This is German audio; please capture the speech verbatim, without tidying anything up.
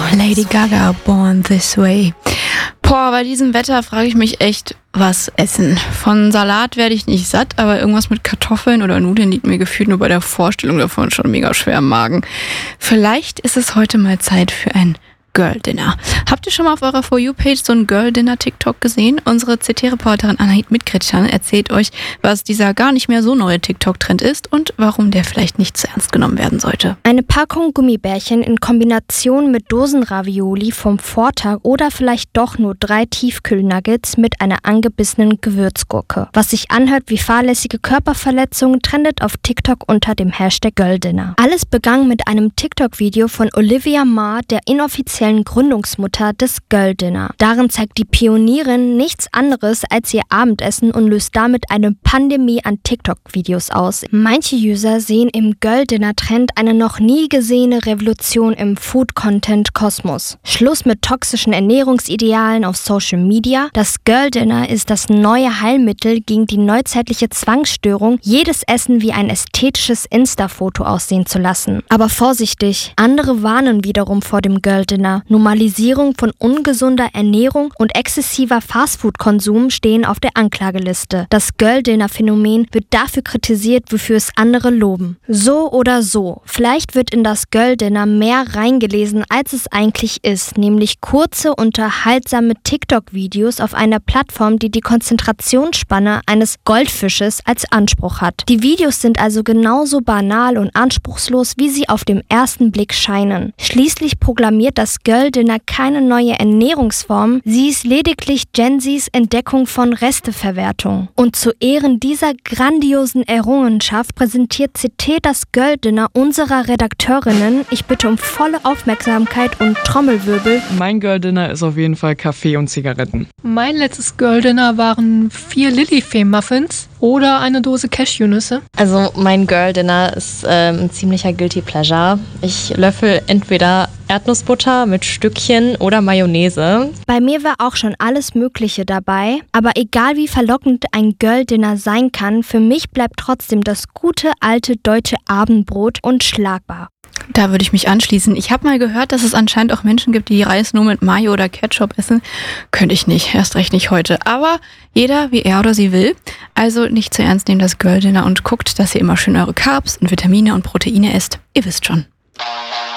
Lady Gaga, Born This Way. Boah, bei diesem Wetter frage ich mich echt, was essen. Von Salat werde ich nicht satt, aber irgendwas mit Kartoffeln oder Nudeln liegt mir gefühlt nur bei der Vorstellung davon schon mega schwer im Magen. Vielleicht ist es heute mal Zeit für ein Girl-Dinner. Habt ihr schon mal auf eurer For You-Page so ein Girl-Dinner-TikTok gesehen? Unsere C T-Reporterin Anahit Mitkretschan erzählt euch, was dieser gar nicht mehr so neue TikTok-Trend ist und warum der vielleicht nicht zu ernst genommen werden sollte. Eine Packung Gummibärchen in Kombination mit Dosenravioli vom Vortag oder vielleicht doch nur drei Tiefkühlnuggets mit einer angebissenen Gewürzgurke. Was sich anhört wie fahrlässige Körperverletzungen, trendet auf TikTok unter dem Hashtag Girl-Dinner. Alles begann mit einem TikTok-Video von Olivia Ma, der inoffiziell Gründungsmutter des Girl Dinner. Darin zeigt die Pionierin nichts anderes als ihr Abendessen und löst damit eine Pandemie an TikTok-Videos aus. Manche User sehen im Girl Dinner-Trend eine noch nie gesehene Revolution im Food-Content-Kosmos. Schluss mit toxischen Ernährungsidealen auf Social Media. Das Girl Dinner ist das neue Heilmittel gegen die neuzeitliche Zwangsstörung, jedes Essen wie ein ästhetisches Insta-Foto aussehen zu lassen. Aber vorsichtig, andere warnen wiederum vor dem Girl Dinner. Normalisierung von ungesunder Ernährung und exzessiver Fastfood-Konsum stehen auf der Anklageliste. Das Girl-Dinner-Phänomen wird dafür kritisiert, wofür es andere loben. So oder so, vielleicht wird in das Girl-Dinner mehr reingelesen, als es eigentlich ist, nämlich kurze, unterhaltsame TikTok-Videos auf einer Plattform, die die Konzentrationsspanne eines Goldfisches als Anspruch hat. Die Videos sind also genauso banal und anspruchslos, wie sie auf den ersten Blick scheinen. Schließlich proklamiert das Girl Dinner keine neue Ernährungsform, sie ist lediglich Gen Zs Entdeckung von Resteverwertung. Und zu Ehren dieser grandiosen Errungenschaft präsentiert C T das Girl Dinner unserer Redakteurinnen. Ich bitte um volle Aufmerksamkeit und Trommelwirbel. Mein Girl Dinner ist auf jeden Fall Kaffee und Zigaretten. Mein letztes Girl Dinner waren vier Lilifee-Muffins oder eine Dose Cashewnüsse. Also mein Girl Dinner ist ähm, ein ziemlicher Guilty Pleasure. Ich löffel entweder Erdnussbutter mit Stückchen oder Mayonnaise. Bei mir war auch schon alles Mögliche dabei, aber egal wie verlockend ein Girl-Dinner sein kann, für mich bleibt trotzdem das gute alte deutsche Abendbrot unschlagbar. Da würde ich mich anschließen. Ich habe mal gehört, dass es anscheinend auch Menschen gibt, die Reis nur mit Mayo oder Ketchup essen. Könnte ich nicht, erst recht nicht heute. Aber jeder, wie er oder sie will. Also nicht zu ernst nehmen das Girl-Dinner und guckt, dass ihr immer schön eure Carbs und Vitamine und Proteine esst. Ihr wisst schon.